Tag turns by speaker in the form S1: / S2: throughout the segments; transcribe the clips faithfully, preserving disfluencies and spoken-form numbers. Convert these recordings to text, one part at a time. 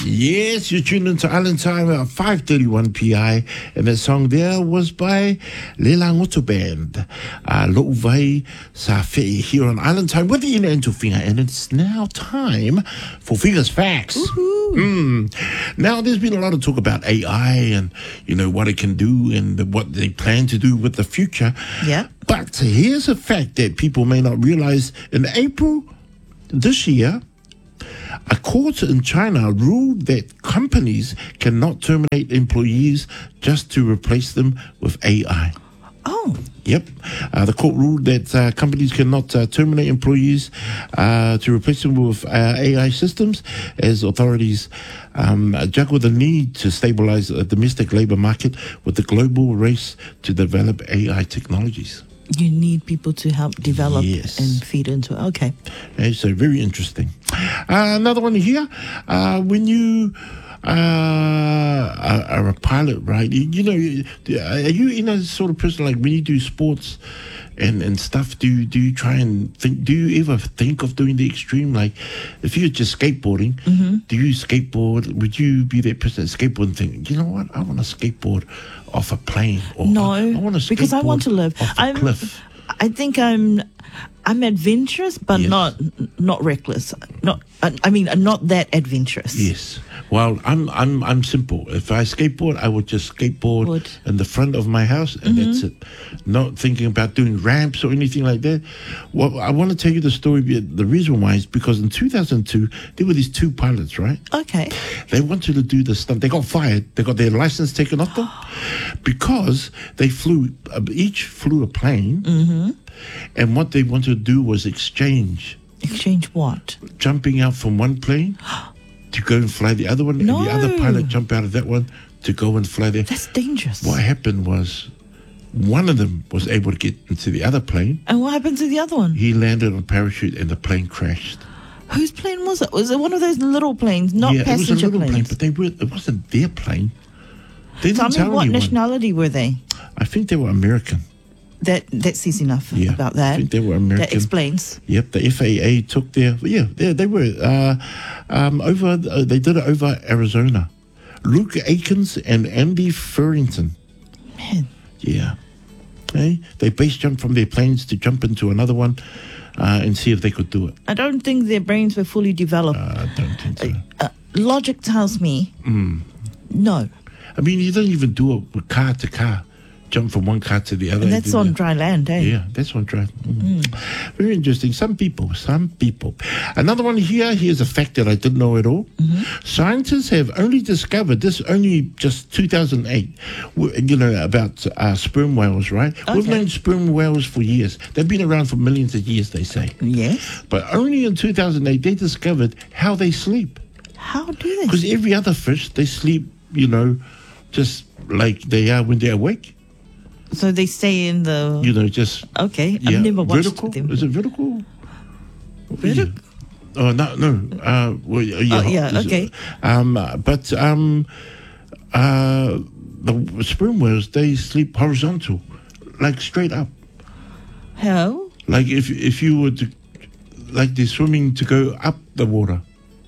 S1: Yes, you're tuned into Island Time at five thirty-one P I, and that song there was by Lelang Auto Band. Uh, Lo'u Vai Sa Fe'i here on Island Time with the Ina and Tufinga, and it's now time for Finga's Facts. Mm. Now, there's been a lot of talk about A I and, you know, what it can do and what they plan to do with the future.
S2: Yeah.
S1: But here's a fact that people may not realize. In April this year, a court in China ruled that companies cannot terminate employees just to replace them with A I.
S2: Oh.
S1: Yep. Uh, the court ruled that uh, companies cannot uh, terminate employees uh, to replace them with uh, A I systems as authorities um, juggle the need to stabilize the domestic labor market with the global race to develop A I technologies.
S2: You need people to help develop
S1: Yes.
S2: and feed into it. Okay.
S1: Okay, so very interesting. Uh, another one here. Uh, when you uh, are, are a pilot, right? You, you know, are you in a sort of person like when you do sports and, and stuff? Do you, do you try and think? Do you ever think of doing the extreme? Like, if you're just skateboarding,
S2: Mm-hmm.
S1: do you skateboard? Would you be that person that skateboard and think, you know what? I want to skateboard off a plane, or
S2: No,
S1: I, I want to
S2: because I want to live.
S1: off a
S2: I'm,
S1: cliff.
S2: I think I'm, I'm adventurous, but
S1: Yes.
S2: not, not reckless. Not, I, I mean, not that adventurous.
S1: Yes. Well, I'm I'm I'm simple. If I skateboard, I would just skateboard
S2: Would.
S1: in the front of my house, and that's it. Not thinking about doing ramps or anything like that. Well, I want to tell you the story. The reason why is because in two thousand two, there were these two pilots, right?
S2: Okay.
S1: They wanted to do the stunt. They got fired. They got their license taken off them because they flew. Uh, each flew a plane,
S2: Mm-hmm.
S1: and what they wanted to do was exchange,
S2: Exchange what?
S1: jumping out from one plane to go and fly the other one, and the other
S2: No.
S1: pilot jump out of that one to go and fly there.
S2: That's dangerous.
S1: What happened was one of them was able to get into the other plane.
S2: And what happened to the other one?
S1: He landed on parachute and the plane crashed.
S2: Whose plane was it? Was it one of those little planes, not
S1: yeah, it was a
S2: passenger
S1: little plane,
S2: planes?
S1: but they were, it wasn't their plane. They
S2: Tell
S1: didn't
S2: me
S1: tell
S2: what
S1: anyone.
S2: nationality were they?
S1: I think they were American.
S2: That that says enough
S1: Yeah,
S2: about that.
S1: I think they were American.
S2: That explains.
S1: Yep, the F A A took their, yeah, they, they were uh, um, over, uh, they did it over Arizona. Luke Akins and Andy Furrington.
S2: Man,
S1: Yeah. Okay. They base jumped from their planes to jump into another one uh, and see if they could do it.
S2: I don't think their brains were fully developed.
S1: Uh, I don't think so.
S2: Uh, logic tells me
S1: Mm.
S2: no.
S1: I mean, you don't even do it with car to car. Jump from one car to the other.
S2: And that's
S1: do
S2: on
S1: that.
S2: dry land, eh?
S1: Yeah, that's on dry. Mm. Very interesting. Some people, some people. Another one here, here's a fact that I didn't know at all.
S2: Mm-hmm.
S1: Scientists have only discovered this only just two thousand eight, w- you know, about uh, sperm whales, right? We've
S2: Okay.
S1: known sperm whales for years. They've been around for millions of years, they say.
S2: Yes.
S1: But only in two thousand eight, they discovered how they sleep.
S2: How do they?
S1: Because every other fish, they sleep, you know, just like they are when they're awake.
S2: So they stay in the.
S1: You know, just
S2: Okay,
S1: yeah,
S2: I've never watched
S1: vertical.
S2: them.
S1: Is it vertical?
S2: Vertical?
S1: Yeah. Oh no, no. Uh, well, yeah,
S2: Oh, yeah,
S1: is it-
S2: okay.
S1: Um, uh, but um, uh, the sperm whales, they sleep horizontal, like straight up.
S2: How?
S1: Like if if you were to, like they're swimming to go up the water,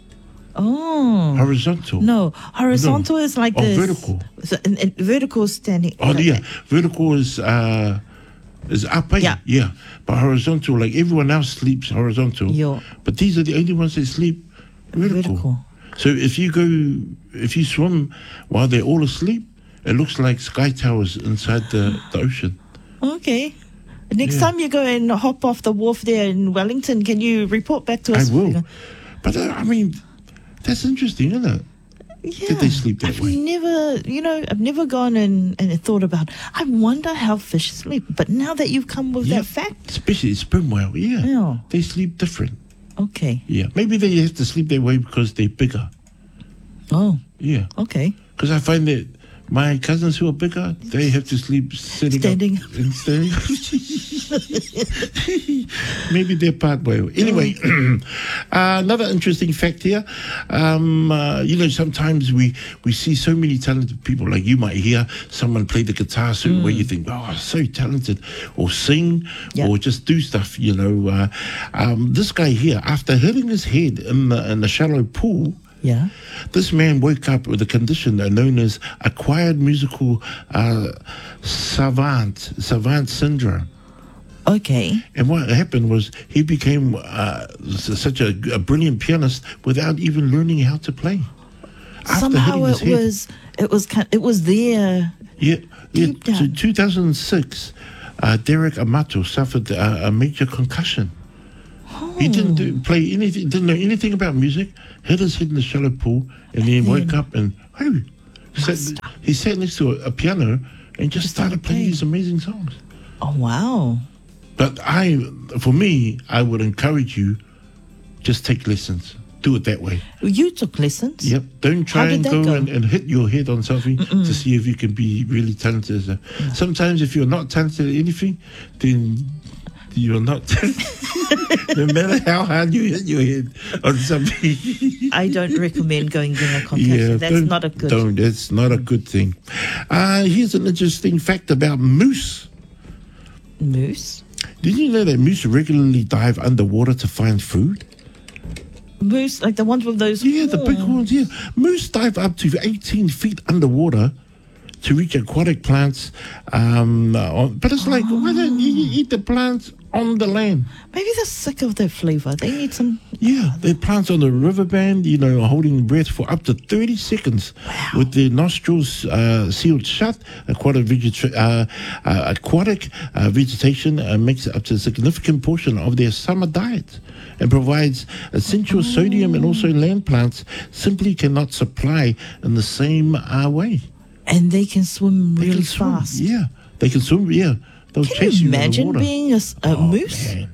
S2: Oh.
S1: horizontal.
S2: No, horizontal is like
S1: Oh,
S2: this.
S1: vertical.
S2: So, and, and vertical is standing.
S1: Oh
S2: like
S1: yeah,
S2: that.
S1: vertical is uh is up. Eh?
S2: Yeah.
S1: yeah. But horizontal, like everyone else sleeps horizontal.
S2: Yeah.
S1: But these are the only ones that sleep vertical.
S2: Vertical.
S1: So if you go, if you swim while they're all asleep, it looks like sky towers inside the, the ocean.
S2: Okay. Next
S1: Yeah.
S2: time you go and hop off the wharf there in Wellington, can you report back to
S1: I
S2: us?
S1: will. But uh, I mean, that's interesting, isn't it?
S2: Yeah.
S1: Did they sleep that
S2: I've
S1: way?
S2: never, you know, I've never gone and, and thought about, I wonder how fish sleep. But now that you've come with
S1: Yeah.
S2: that fact,
S1: Especially sperm whale, yeah.
S2: Yeah.
S1: They sleep different.
S2: okay.
S1: Yeah. Maybe they have to sleep that way because they're bigger.
S2: Oh,
S1: Yeah.
S2: okay.
S1: Because I find that my cousins who are bigger, they have to sleep sitting
S2: Standing.
S1: up and standing. Maybe they're part whale. Anyway, uh, another interesting fact here. Um, uh, you know, sometimes we, we see so many talented people. Like you might hear someone play the guitar a certain way, you think, oh, so talented. Or sing,
S2: Yeah.
S1: or just do stuff, you know. Uh, um, this guy here, after hitting his head in the, in the shallow pool,
S2: Yeah.
S1: This man woke up with a condition known as acquired musical uh, savant, savant syndrome.
S2: Okay.
S1: And what happened was he became uh, s- such a, a brilliant pianist without even learning how to play. After
S2: Somehow
S1: hitting his
S2: it
S1: head.
S2: was, it was, kind it was there.
S1: Yeah, yeah.
S2: Deep
S1: So
S2: down.
S1: two thousand six, uh, Derek Amato suffered uh, a major concussion. He didn't do, play anything, didn't know anything about music, hit his head in the shallow pool, and then woke up and, hey, sat, he sat next to a, a piano and just started playing
S2: playing.
S1: these amazing songs.
S2: Oh, wow.
S1: But I, for me, I would encourage you, just take lessons. Do it that way.
S2: You took lessons?
S1: Yep. Don't try
S2: How
S1: and
S2: did
S1: go,
S2: that go?
S1: And, and hit your head on something to see if you can be really talented. So sometimes if you're not talented at anything, then you're not talented. No matter how hard you hit your head on something.
S2: I don't recommend going getting a concussion. That's
S1: don't-
S2: not a good.
S1: Don't. That's not a good thing. Uh, here's an interesting fact about moose.
S2: Moose?
S1: Did you know that moose regularly dive underwater to find food?
S2: Moose, like the ones with those.
S1: Yeah, the big
S2: horns.
S1: ones, yeah. Moose dive up to eighteen feet underwater to reach aquatic plants. Um, uh, on- but it's like, why don't you eat the plants on the land?
S2: Maybe they're sick of their flavor. They need some.
S1: Yeah, they're plants on the riverband, you know, holding breath for up to thirty seconds with their nostrils uh, sealed shut. Aquatic, vegeta- uh, uh, aquatic uh, vegetation uh, makes up to a significant portion of their summer diet and provides essential sodium, and also land plants simply cannot supply in the same uh, way.
S2: And they can swim
S1: They
S2: really
S1: can swim,
S2: fast.
S1: Yeah, they can swim, yeah. They'll
S2: Can
S1: chase
S2: you
S1: you in the
S2: imagine
S1: water.
S2: being a, s- a
S1: Oh,
S2: moose?
S1: man.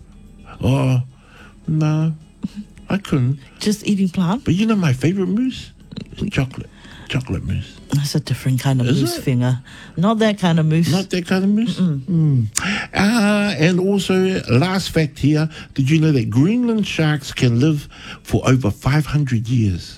S1: Oh, no, I couldn't.
S2: Just eating plant?
S1: But you know my favorite mousse? It's chocolate. Chocolate mousse.
S2: That's a different kind of
S1: Is
S2: moose
S1: it?
S2: finger. Not that kind of moose.
S1: Not that kind of mousse? Mm. Uh, and also, last fact here, did you know that Greenland sharks can live for over five hundred years?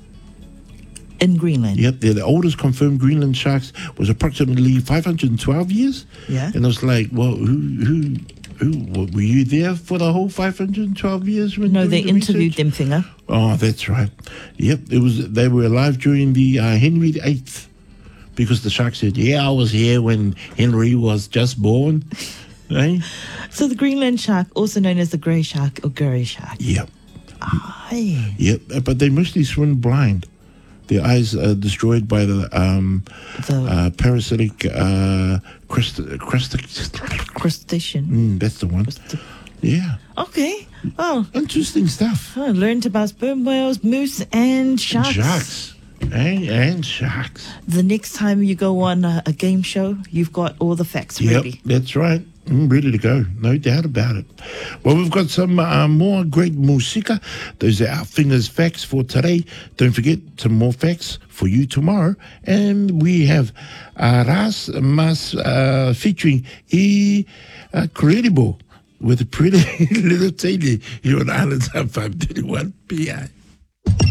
S2: In Greenland.
S1: Yep, they're the oldest confirmed Greenland sharks was approximately five hundred twelve years.
S2: Yeah.
S1: And I was like, well, who, who, who, were you there for the whole five hundred twelve years? When
S2: No,
S1: doing
S2: they
S1: the
S2: interviewed
S1: research?
S2: them finger.
S1: Oh, that's right. Yep, it was. They were alive during the uh, Henry the Eighth, because the shark said, "Yeah, I was here when Henry was just born." Eh?
S2: So the Greenland shark, also known as the grey shark or grey shark.
S1: Yep,
S2: Aye.
S1: yep. uh, But they mostly swim blind. Their eyes are destroyed by the um,
S2: The
S1: uh, parasitic uh, crust- crustic.
S2: crustacean.
S1: Mm, that's the one. Yeah,
S2: Okay. Oh,
S1: interesting stuff.
S2: I learned about sperm whales, moose, and sharks.
S1: Sharks. And, and sharks.
S2: The next time you go on a, a game show, you've got all the facts
S1: Yep,
S2: ready.
S1: that's right. Mm, ready to go. No doubt about it. Well, we've got some uh, more great música. Those are our fingers facts for today. Don't forget some more facts for you tomorrow. And we have uh, Ras Mas uh, featuring E uh, Credible with a pretty little Taylor here on Islands High five thirty-one P I.